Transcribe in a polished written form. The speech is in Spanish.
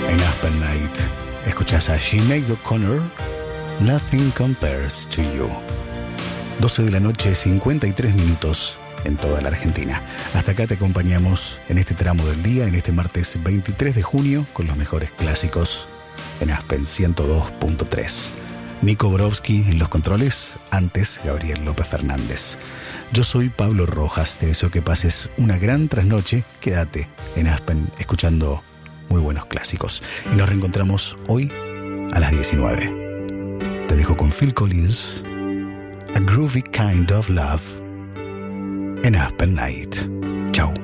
En Aspen Night escuchás a Sinead O'Connor, Nothing Compares to You. 12 de la noche, 53 minutos en toda la Argentina. Hasta acá te acompañamos en este tramo del día, en este martes 23 de junio, con los mejores clásicos en Aspen 102.3. Nico Borowski en los controles, antes Gabriel López Fernández. Yo soy Pablo Rojas, te deseo que pases una gran trasnoche. Quédate en Aspen escuchando muy buenos clásicos. Y nos reencontramos hoy a las 19. Te dejo con Phil Collins, A Groovy Kind of Love, en Aspen Night. Chau.